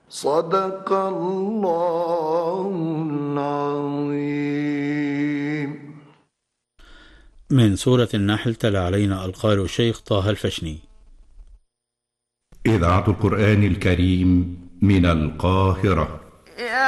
صدق الله العظيم. من سورة النحل تلا علينا القارئ الشيخ طه الفشني. إذاعة القرآن الكريم من القاهرة.